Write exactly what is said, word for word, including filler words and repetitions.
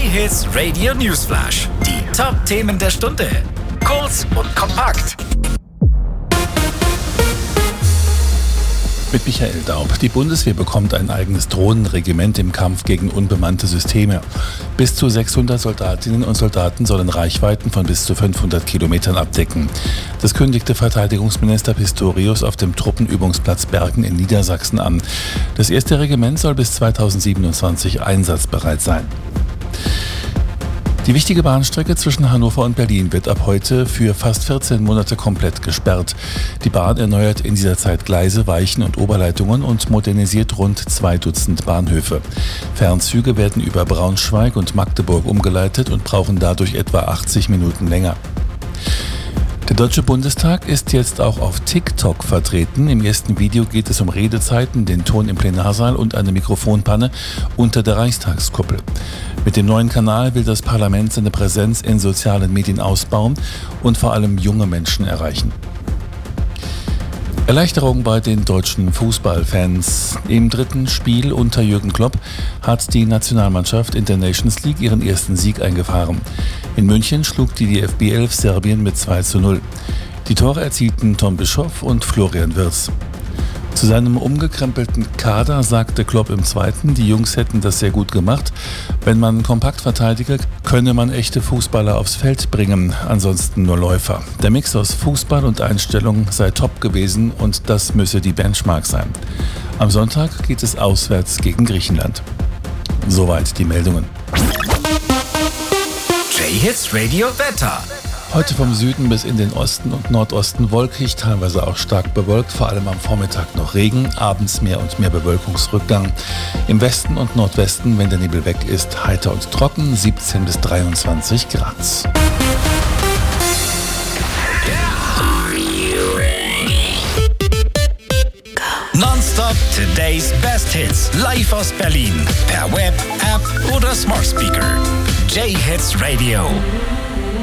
J-Hits Radio Newsflash. Die Top-Themen der Stunde. Kurz und kompakt. Mit Michael Daub. Die Bundeswehr bekommt ein eigenes Drohnenregiment im Kampf gegen unbemannte Systeme. Bis zu sechshundert Soldatinnen und Soldaten sollen Reichweiten von bis zu fünfhundert Kilometern abdecken. Das kündigte Verteidigungsminister Pistorius auf dem Truppenübungsplatz Bergen in Niedersachsen an. Das erste Regiment soll bis zweitausendsiebenundzwanzig einsatzbereit sein. Die wichtige Bahnstrecke zwischen Hannover und Berlin wird ab heute für fast vierzehn Monate komplett gesperrt. Die Bahn erneuert in dieser Zeit Gleise, Weichen und Oberleitungen und modernisiert rund zwei Dutzend Bahnhöfe. Fernzüge werden über Braunschweig und Magdeburg umgeleitet und brauchen dadurch etwa achtzig Minuten länger. Der Deutsche Bundestag ist jetzt auch auf TikTok vertreten. Im ersten Video geht es um Redezeiten, den Ton im Plenarsaal und eine Mikrofonpanne unter der Reichstagskuppel. Mit dem neuen Kanal will das Parlament seine Präsenz in sozialen Medien ausbauen und vor allem junge Menschen erreichen. Erleichterung bei den deutschen Fußballfans. Im dritten Spiel unter Jürgen Klopp hat die Nationalmannschaft in der Nations League ihren ersten Sieg eingefahren. In München schlug die D F B elf Serbien mit zwei zu null. Die Tore erzielten Tom Bischoff und Florian Wirtz. Zu seinem umgekrempelten Kader sagte Klopp im zweiten, die Jungs hätten das sehr gut gemacht. Wenn man kompakt verteidige, könne man echte Fußballer aufs Feld bringen, ansonsten nur Läufer. Der Mix aus Fußball und Einstellung sei top gewesen und das müsse die Benchmark sein. Am Sonntag geht es auswärts gegen Griechenland. Soweit die Meldungen. J-Hits Radio Wetter. Heute vom Süden bis in den Osten und Nordosten wolkig, teilweise auch stark bewölkt, vor allem am Vormittag noch Regen, abends mehr und mehr Bewölkungsrückgang. Im Westen und Nordwesten, wenn der Nebel weg ist, heiter und trocken, siebzehn bis dreiundzwanzig Grad. Nonstop Today's Best Hits. Live aus Berlin. Per Web, App oder Smart Speaker. J-Hits Radio.